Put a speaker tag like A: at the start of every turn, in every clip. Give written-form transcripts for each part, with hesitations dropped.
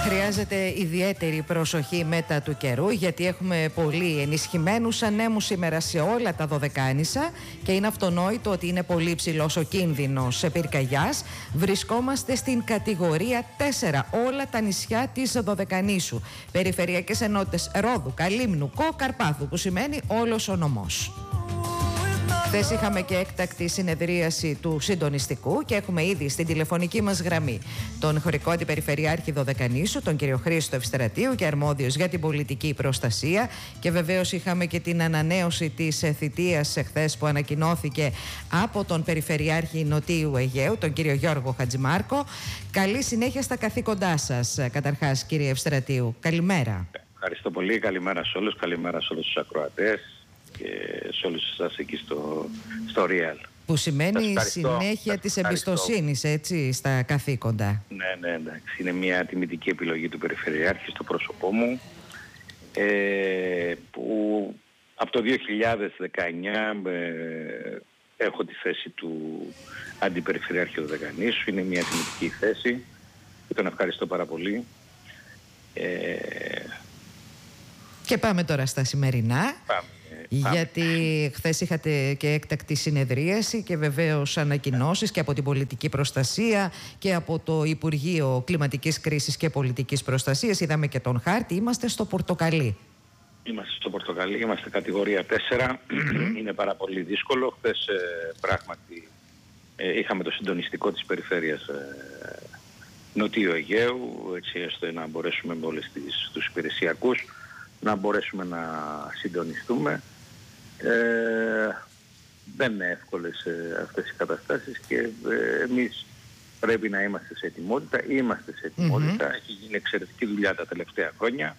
A: Χρειάζεται ιδιαίτερη προσοχή μετά του καιρού, γιατί έχουμε πολύ ενισχυμένους ανέμους σήμερα σε όλα τα Δωδεκάνησα και είναι αυτονόητο ότι είναι πολύ ψηλός ο κίνδυνος πυρκαγιάς. Βρισκόμαστε στην κατηγορία 4, όλα τα νησιά της Δωδεκανήσου. Περιφερειακές ενότητες Ρόδου, Καλύμνου, Κο, Καρπάθου, που σημαίνει όλος ο νομός. Χθες είχαμε και έκτακτη συνεδρίαση του συντονιστικού και έχουμε ήδη στην τηλεφωνική μας γραμμή τον χωρικό αντιπεριφερειάρχη Δωδεκανήσου, τον κύριο Χρήστο Ευστρατείου, και αρμόδιος για την πολιτική προστασία. Και βεβαίως είχαμε και την ανανέωση της θητείας χθες που ανακοινώθηκε από τον Περιφερειάρχη Νοτίου Αιγαίου, τον κύριο Γιώργο Χατζημάρκο. Καλή συνέχεια στα καθήκοντά σας, καταρχάς, κύριε Ευστρατείου. Καλημέρα.
B: Ευχαριστώ πολύ. Καλημέρα σε όλους. Καλημέρα σε όλους τους ακροατές και σε όλους σας εκεί στο Real.
A: Που σημαίνει συνέχεια της εμπιστοσύνης, έτσι, στα καθήκοντα.
B: Ναι, εντάξει. Είναι μια τιμητική επιλογή του Περιφερειάρχη στο πρόσωπό μου, που από το 2019 έχω τη θέση του Αντιπεριφερειάρχη Δωδεκανήσου. Είναι μια τιμητική θέση και τον ευχαριστώ πάρα πολύ.
A: Και πάμε τώρα στα σημερινά. Γιατί χθες είχατε και έκτακτη συνεδρίαση και βεβαίως ανακοινώσεις και από την πολιτική προστασία και από το Υπουργείο Κλιματικής Κρίσης και Πολιτικής Προστασίας. Είδαμε και τον χάρτη. Είμαστε στο πορτοκαλί.
B: Είμαστε στο πορτοκαλί, είμαστε κατηγορία 4. Είναι πάρα πολύ δύσκολο. Χθες πράγματι είχαμε το συντονιστικό της περιφέρειας Νοτίου Αιγαίου, έτσι ώστε να μπορέσουμε με όλες τους υπηρεσιακούς να μπορέσουμε να συντονιστούμε. Δεν είναι εύκολες αυτές οι καταστάσεις και εμείς πρέπει να είμαστε σε ετοιμότητα. Είμαστε σε ετοιμότητα. Έχει γίνει εξαιρετική δουλειά τα τελευταία χρόνια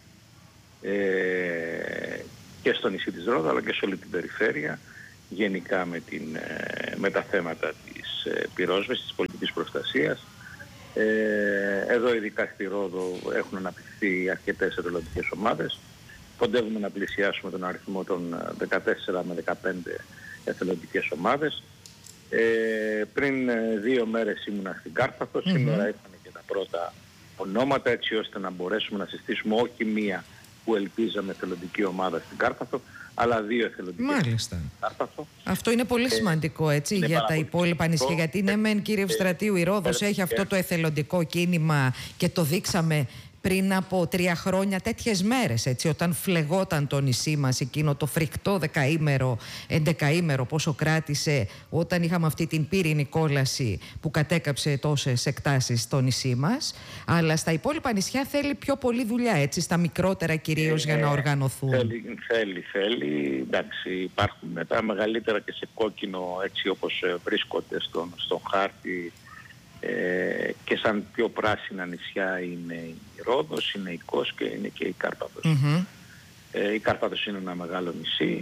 B: και στο νησί της Ρόδου αλλά και σε όλη την περιφέρεια γενικά με τα θέματα της πυρόσβεσης, της πολιτικής προστασίας. Εδώ ειδικά στη Ρόδο έχουν αναπτυχθεί αρκετές εθελοντικές ομάδες. Κοντεύουμε να πλησιάσουμε τον αριθμό των 14 με 15 εθελοντικές ομάδες. Πριν 2 μέρες ήμουνα στην Κάρπαθο. Σήμερα ήρθαν και τα πρώτα ονόματα, έτσι ώστε να μπορέσουμε να συστήσουμε όχι μία που ελπίζαμε εθελοντική ομάδα στην Κάρπαθο, αλλά 2 εθελοντικές.
A: Μάλιστα.
B: Στην Κάρπαθο.
A: Αυτό είναι πολύ σημαντικό, έτσι, για τα υπόλοιπα νησιά. Γιατί ναι, μεν, κύριε Ευστρατείου, η Ρόδος έχει αυτό το εθελοντικό κίνημα και το δείξαμε πριν από 3 χρόνια τέτοιες μέρες, έτσι, όταν φλεγόταν το νησί μας, εκείνο το φρικτό 10ημερο, 11ημερο πόσο κράτησε, όταν είχαμε αυτή την πύρινη κόλαση που κατέκαψε τόσες εκτάσεις στο νησί μας. Αλλά στα υπόλοιπα νησιά θέλει πιο πολλή δουλειά, έτσι, στα μικρότερα κυρίως, για να οργανωθούν.
B: Θέλει. Εντάξει, υπάρχουν τα μεγαλύτερα και σε κόκκινο, έτσι όπως βρίσκονται στον χάρτη. Και σαν πιο πράσινα νησιά είναι η Ρόδος, είναι η Κος και είναι και η Κάρπαθος. Η Κάρπαθος είναι ένα μεγάλο νησί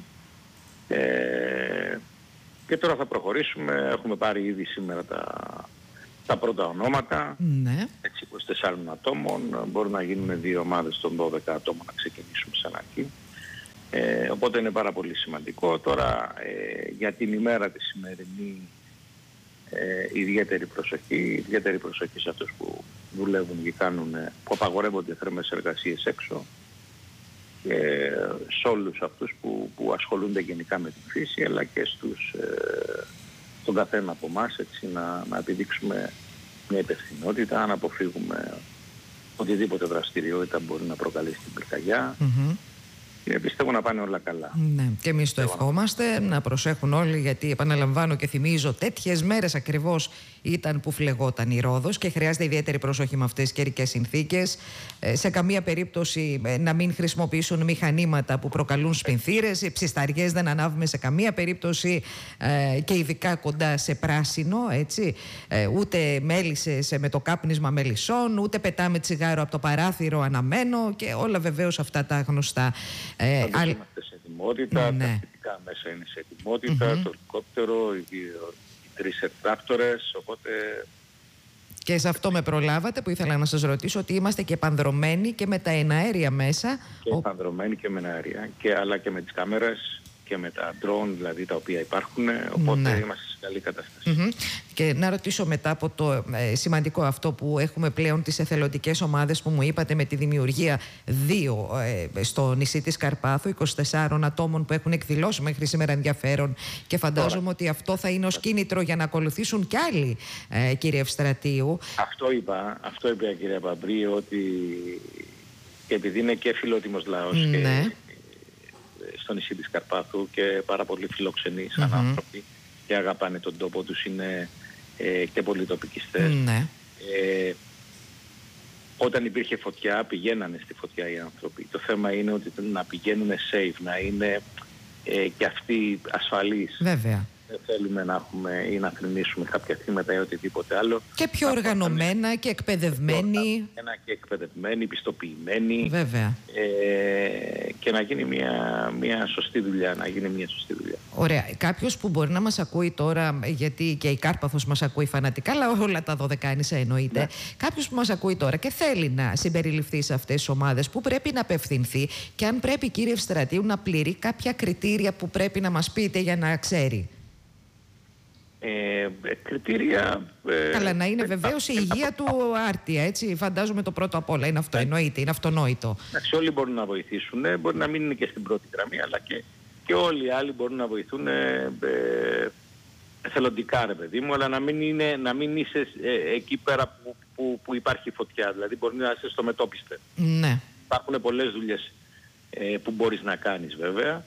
B: και τώρα θα προχωρήσουμε. Έχουμε πάρει ήδη σήμερα τα πρώτα ονόματα, έτσι, 24 ατόμων. Μπορούν να γίνουν 2 ομάδες των 12 ατόμων να ξεκινήσουμε σαν αρχή. Οπότε είναι πάρα πολύ σημαντικό. Τώρα για την ημέρα τη σημερινή, ιδιαίτερη προσοχή σε αυτούς που δουλεύουν και που απαγορεύονται θερμές εργασίες έξω, και σε όλους αυτούς που ασχολούνται γενικά με τη φύση, αλλά και στον καθένα από εμάς, έτσι, να επιδείξουμε μια υπευθυνότητα, να αποφύγουμε οτιδήποτε δραστηριότητα μπορεί να προκαλέσει την πυρκαγιά. Πιστεύω να πάνε όλα καλά.
A: Ναι, και εμείς το ευχόμαστε, να προσέχουν όλοι, γιατί επαναλαμβάνω και θυμίζω, τέτοιες μέρες ακριβώς ήταν που φλεγόταν η Ρόδος και χρειάζεται ιδιαίτερη προσοχή με αυτές τις καιρικές συνθήκες. Σε καμία περίπτωση να μην χρησιμοποιήσουν μηχανήματα που προκαλούν σπινθήρες. Οι ψισταριές δεν ανάβουμε σε καμία περίπτωση, και ειδικά κοντά σε πράσινο, έτσι. Ούτε μέλισσες με το κάπνισμα μελισσών, ούτε πετάμε τσιγάρο από το παράθυρο αναμένο και όλα βεβαίως αυτά τα γνωστά.
B: Είμαστε σε ετοιμότητα, τα φυτικά μέσα είναι σε ετοιμότητα, το ελικόπτερο, οι 3 εκτράκτορες, οπότε...
A: Και σε αυτό με προλάβατε που ήθελα να σας ρωτήσω, ότι είμαστε και πανδρωμένοι και με τα εναέρια μέσα.
B: Και πανδρωμένοι και με εναέρια, αλλά και με τις κάμερες και με τα drone, δηλαδή, τα οποία υπάρχουν, οπότε είμαστε σε καλή κατάσταση.
A: Και να ρωτήσω μετά από το σημαντικό αυτό που έχουμε πλέον τις εθελοντικές ομάδες που μου είπατε, με τη δημιουργία 2 στο νησί της Καρπάθου, 24 ατόμων που έχουν εκδηλώσει μέχρι σήμερα ενδιαφέρον, και φαντάζομαι ότι αυτό θα είναι ως κίνητρο για να ακολουθήσουν κι άλλοι, κύριε Ευστρατείου.
B: Αυτό είπα, κυρία Παμπρή, ότι επειδή είναι και φιλότιμος λαός και στο νησί της Καρπάθου και πάρα πολύ φιλοξενοί σαν άνθρωποι και αγαπάνε τον τόπο τους, είναι και πολύ τοπικιστές. Όταν υπήρχε φωτιά, πηγαίνανε στη φωτιά οι άνθρωποι. Το θέμα είναι ότι να πηγαίνουν safe, να είναι και αυτοί ασφαλείς.
A: Βέβαια.
B: Δεν θέλουμε να έχουμε ή να θρηνήσουμε κάποια θύματα ή οτιδήποτε άλλο.
A: Και πιο οργανωμένα και εκπαιδευμένοι.
B: Και εκπαιδευμένοι, πιστοποιημένοι.
A: Βέβαια.
B: Και να γίνει μια σωστή δουλειά.
A: Ωραία. Κάποιος που μπορεί να μας ακούει τώρα, γιατί και η Κάρπαθος μας ακούει φανατικά, αλλά όλα τα 12 εννοείται. Ναι. Κάποιος που μας ακούει τώρα και θέλει να συμπεριληφθεί σε αυτές τις ομάδες, που πρέπει να απευθυνθεί, και αν πρέπει, κύριε Ευστρατείου, να πληρεί κάποια κριτήρια που πρέπει να μας πείτε για να ξέρει.
B: Κριτήρια...
A: Καλά, να είναι βεβαίως η υγεία του άρτια, έτσι. Φαντάζομαι το πρώτο απ' όλα. Είναι αυτό, εννοείται, είναι αυτονόητο.
B: Εντάξει, όλοι μπορούν να βοηθήσουν. Μπορεί να μην είναι και στην πρώτη γραμμή, αλλά και όλοι οι άλλοι μπορούν να βοηθούν εθελοντικά, ρε παιδί μου, αλλά να μην είσαι εκεί πέρα που υπάρχει φωτιά. Δηλαδή μπορεί να είσαι στο μετώπιστε.
A: Ναι.
B: Υπάρχουν πολλές δουλειές που μπορείς να κάνεις, βέβαια.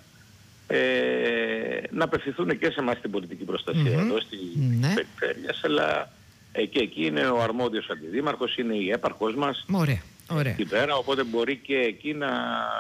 B: Να απευθυνθούν και σε εμάς στην πολιτική προστασία εδώ στη περιφέρεια, αλλά και εκεί είναι ο αρμόδιος αντιδήμαρχος, είναι η έπαρχος μας.
A: Ωραία.
B: Εκεί πέρα, οπότε μπορεί και εκεί να...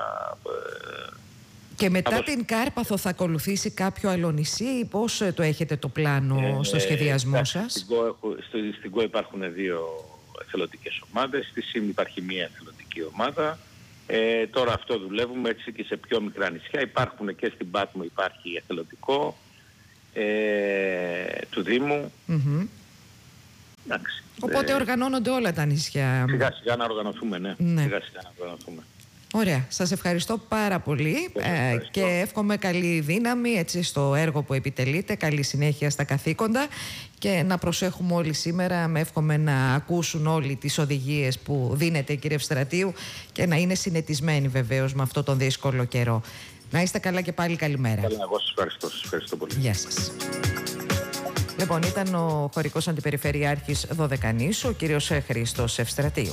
A: Και μετά την Κάρπαθο θα ακολουθήσει κάποιο άλλο νησί, ή πώς το έχετε το πλάνο στο σχεδιασμό σας?
B: Στην ΚΟ υπάρχουν 2 εθελοντικές ομάδες, στη ΣΥΜ υπάρχει 1 εθελοντική ομάδα. Τώρα αυτό δουλεύουμε έτσι και σε πιο μικρά νησιά. Υπάρχουν και στην Πάτμο, υπάρχει εθελοντικό του Δήμου.
A: Οπότε οργανώνονται όλα τα νησιά.
B: Σιγά σιγά να οργανωθούμε, ναι. Σιγά σιγά να οργανωθούμε.
A: Ωραία. Σας ευχαριστώ πάρα πολύ και εύχομαι καλή δύναμη, έτσι, στο έργο που επιτελείτε, καλή συνέχεια στα καθήκοντα, και να προσέχουμε όλοι σήμερα. Με εύχομαι να ακούσουν όλοι τις οδηγίες που δίνετε, κύριε Ευστρατείου, και να είναι συνετισμένοι βεβαίως με αυτό τον δύσκολο καιρό. Να είστε καλά και πάλι καλημέρα.
B: Καλά, εγώ σας ευχαριστώ πολύ.
A: Γεια σας. Λοιπόν, ήταν ο χωρικός αντιπεριφερειάρχης Δωδεκανήσου, ο κύριος Χρήστος Ευστρατείου.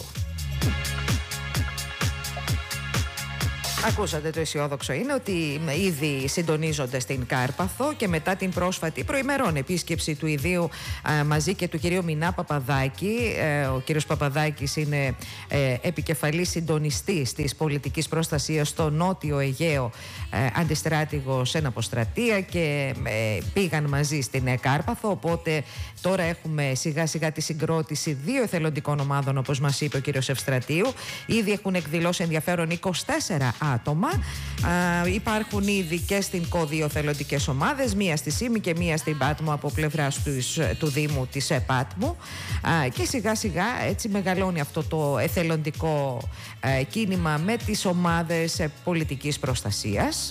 A: Ακούσατε, το αισιόδοξο είναι ότι ήδη συντονίζονται στην Κάρπαθο, και μετά την πρόσφατη προημερών επίσκεψη του ιδίου μαζί και του κυρίου Μινά Παπαδάκη. Ο κύριος Παπαδάκης είναι επικεφαλής συντονιστής της πολιτικής προστασίας στο Νότιο Αιγαίο, αντιστράτηγος εν αποστρατεία, και πήγαν μαζί στην Κάρπαθο. Οπότε τώρα έχουμε σιγά σιγά τη συγκρότηση 2 εθελοντικών ομάδων, όπως μας είπε ο κύριος Ευστρατείου. Ήδη έχουν εκδηλώσει ενδιαφέρον 24 άτομα. Υπάρχουν ήδη και στην ΚΟ 2 εθελοντικές ομάδες, 1 στη ΣΥΜΗ και 1 στην Πάτμο από πλευράς του Δήμου της Πάτμου. Και σιγά σιγά έτσι μεγαλώνει αυτό το εθελοντικό κίνημα με τις ομάδες πολιτικής προστασίας.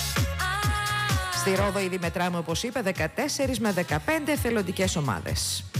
A: Στη Ρόδο ήδη μετράμε, όπως είπε, 14 με 15 εθελοντικές ομάδες.